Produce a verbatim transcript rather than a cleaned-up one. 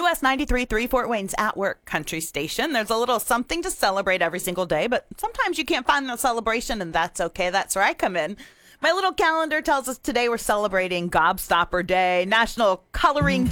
S ninety-three point three Fort Wayne's At Work Country Station. There's a little something to celebrate every single day, but sometimes you can't find the celebration, and that's okay. That's where I come in. My little calendar tells us today we're celebrating Gobstopper Day, National Coloring